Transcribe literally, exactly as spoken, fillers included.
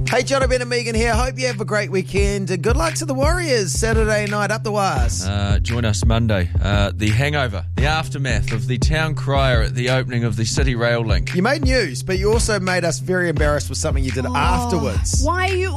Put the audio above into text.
Hey, Jono, Ben and Megan here. Hope you have a great weekend. Good luck to the Warriors Saturday night up the wires. Uh, join us Monday. Uh, the hangover, the aftermath of the town crier at the opening of the City Rail Link. You made news, but you also made us very embarrassed with something you did Oh, afterwards. Why are you